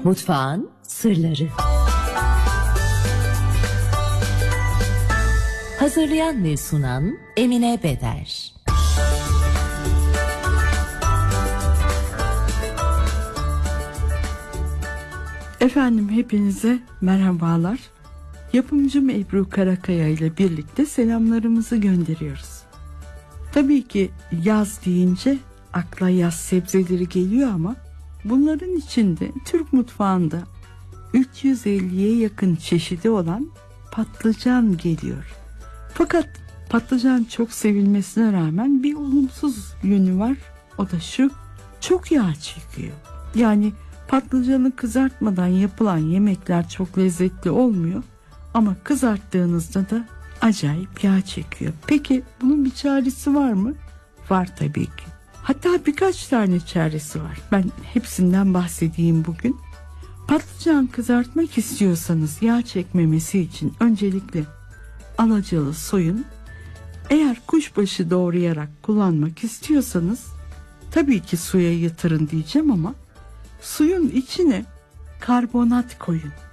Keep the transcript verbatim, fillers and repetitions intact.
Mutfağın sırları. Hazırlayan ve sunan Emine Beder. Efendim hepinize merhabalar. Yapımcım Ebru Karakaya ile birlikte selamlarımızı gönderiyoruz. Tabii ki yaz deyince akla yaz sebzeleri geliyor ama bunların içinde Türk mutfağında üç yüz elliye yakın çeşidi olan patlıcan geliyor. Fakat patlıcan çok sevilmesine rağmen bir olumsuz yönü var. O da şu: çok yağ çekiyor. Yani patlıcanı kızartmadan yapılan yemekler çok lezzetli olmuyor ama kızarttığınızda da acayip yağ çekiyor. Peki bunun bir çaresi var mı? Var tabii ki. Hatta birkaç tane çaresi var. Ben hepsinden bahsedeyim bugün. Patlıcan kızartmak istiyorsanız yağ çekmemesi için öncelikle alacalı soyun. Eğer kuşbaşı doğrayarak kullanmak istiyorsanız tabii ki suya yatırın diyeceğim ama suyun içine karbonat koyun.